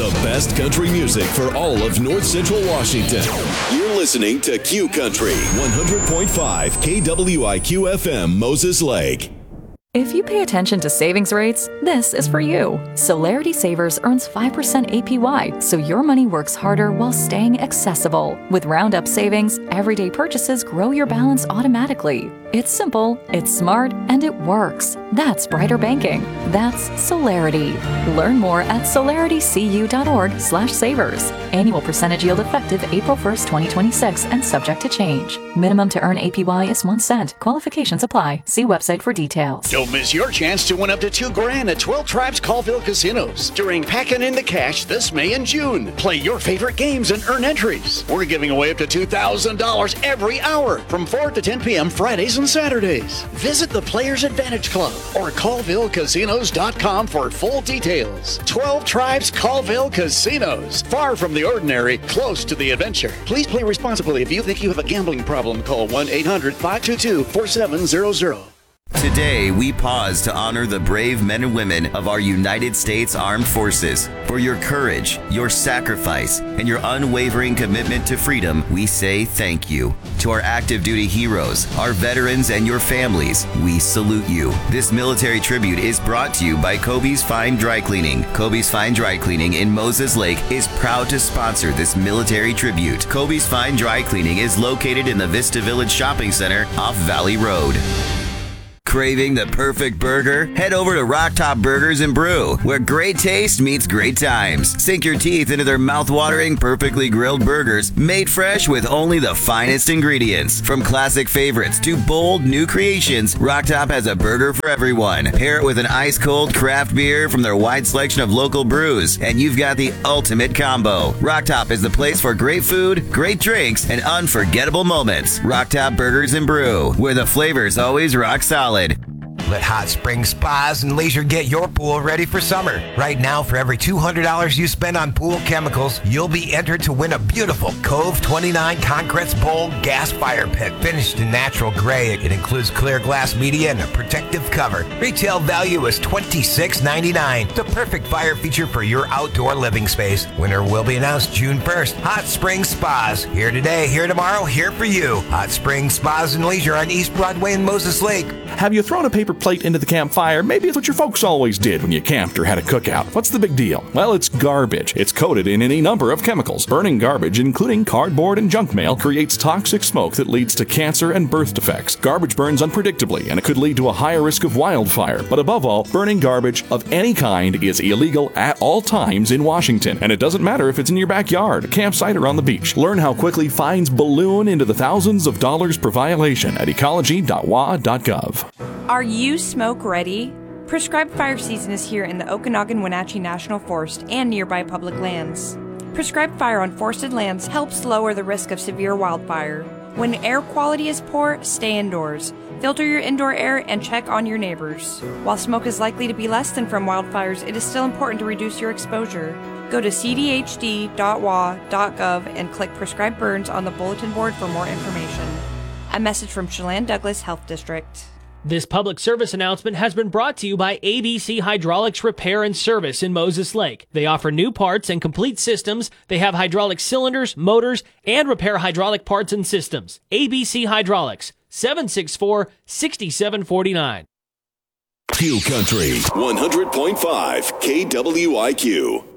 The best country music for all of North Central Washington. You're listening to Q Country 100.5 KWIQ FM Moses Lake. If you pay attention to savings rates, this is for you. Solarity Savers earns 5% APY, so your money works harder while staying accessible. With Roundup savings, everyday purchases grow your balance automatically. It's simple, it's smart, and it works. That's brighter banking. That's Solarity. Learn more at solaritycu.org/savers. Annual percentage yield effective April 1st, 2026 and subject to change. Minimum to earn APY is 1 cent. Qualifications apply. See website for details. Don't miss your chance to win up to $2,000 at 12 Tribes Colville Casinos during Packin' in the Cash this May and June. Play your favorite games and earn entries. We're giving away up to $2,000 every hour from 4 to 10 p.m. Fridays and Saturdays. Visit the Players Advantage Club or ColvilleCasinos.com for full details. 12 Tribes Colville Casinos. Far from the ordinary, close to the adventure. Please play responsibly. If you think you have a gambling problem, call 1-800-522-4700. Today, we pause to honor the brave men and women of our United States Armed Forces. For your courage, your sacrifice, and your unwavering commitment to freedom, we say thank you. To our active duty heroes, our veterans, and your families, we salute you. This military tribute is brought to you by Kobe's Fine Dry Cleaning. Kobe's Fine Dry Cleaning in Moses Lake is proud to sponsor this military tribute. Kobe's Fine Dry Cleaning is located in the Vista Village Shopping Center off Valley Road. Craving the perfect burger? Head over to Rock Top Burgers and Brew, where great taste meets great times. Sink your teeth into their mouth-watering, perfectly grilled burgers, made fresh with only the finest ingredients. From classic favorites to bold new creations, Rock Top has a burger for everyone. Pair it with an ice-cold craft beer from their wide selection of local brews, and you've got the ultimate combo. Rock Top is the place for great food, great drinks, and unforgettable moments. Rock Top Burgers and Brew, where the flavor's always rock solid. Let Hot Springs Spas and Leisure get your pool ready for summer. Right now, for every $200 you spend on pool chemicals, you'll be entered to win a beautiful Cove 29 Concretes Bowl gas fire pit finished in natural gray. It includes clear glass media and a protective cover. Retail value is $26.99. The perfect fire feature for your outdoor living space. Winner will be announced June 1st. Hot Springs Spas. Here today, here tomorrow, here for you. Hot Springs Spas and Leisure on East Broadway in Moses Lake. Have you thrown a paper plate into the campfire? Maybe it's what your folks always did when you camped or had a cookout. What's the big deal? Well, it's garbage. It's coated in any number of chemicals. Burning garbage, including cardboard and junk mail, creates toxic smoke that leads to cancer and birth defects. Garbage burns unpredictably, and it could lead to a higher risk of wildfire. But above all, burning garbage of any kind is illegal at all times in Washington. And it doesn't matter if it's in your backyard, a campsite, or on the beach. Learn how quickly fines balloon into the thousands of dollars per violation at ecology.wa.gov. Are you smoke ready? Prescribed fire season is here in the Okanagan-Wenatchee National Forest and nearby public lands. Prescribed fire on forested lands helps lower the risk of severe wildfire. When air quality is poor, stay indoors. Filter your indoor air and check on your neighbors. While smoke is likely to be less than from wildfires, it is still important to reduce your exposure. Go to cdhd.wa.gov and click Prescribed Burns on the bulletin board for more information. A message from Chelan Douglas Health District. This public service announcement has been brought to you by ABC Hydraulics Repair and Service in Moses Lake. They offer new parts and complete systems. They have hydraulic cylinders, motors, and repair hydraulic parts and systems. ABC Hydraulics, 764-6749. Q Country 100.5 KWIQ.